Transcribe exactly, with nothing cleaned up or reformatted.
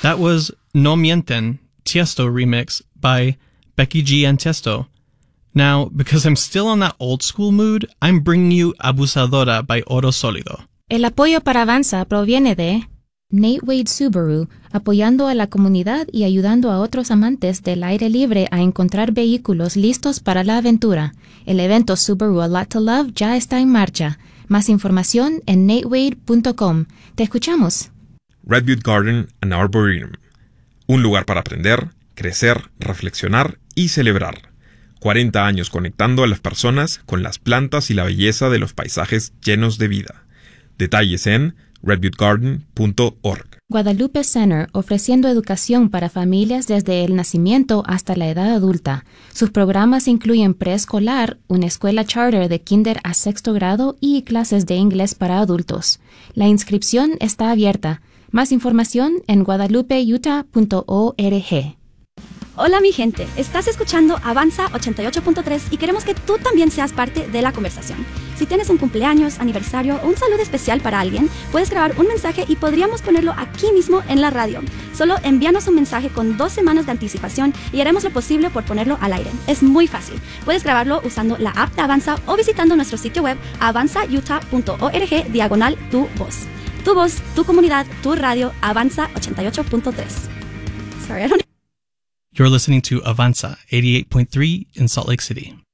That was No Mienten, Tiesto remix by Becky G and Tiesto. Now, because I'm still on that old school mood, I'm bringing you Abusadora by Oro Sólido. El apoyo para Avanza proviene de Nate Wade Subaru, apoyando a la comunidad y ayudando a otros amantes del aire libre a encontrar vehículos listos para la aventura. El evento Subaru A Lot to Love ya está en marcha. Más información en nate wade punto com. Te escuchamos. Redwood Garden and Arboretum. Un lugar para aprender, crecer, reflexionar y celebrar. cuarenta años conectando a las personas con las plantas y la belleza de los paisajes llenos de vida. Detalles en redwood garden punto org. Guadalupe Center, ofreciendo educación para familias desde el nacimiento hasta la edad adulta. Sus programas incluyen preescolar, una escuela charter de kinder a sexto grado y clases de inglés para adultos. La inscripción está abierta. Más información en guadalupe utah punto org. Hola mi gente, estás escuchando Avanza ochenta y ocho punto tres y queremos que tú también seas parte de la conversación. Si tienes un cumpleaños, aniversario o un saludo especial para alguien, puedes grabar un mensaje y podríamos ponerlo aquí mismo en la radio. Solo envíanos un mensaje con dos semanas de anticipación y haremos lo posible por ponerlo al aire. Es muy fácil. Puedes grabarlo usando la app de Avanza o visitando nuestro sitio web avanza utah punto org diagonal tu voz. Tu voz, tu comunidad, tu radio, Avanza ochenta y ocho punto tres. Sorry, I don't You're listening to Avanza eighty-eight point three in Salt Lake City.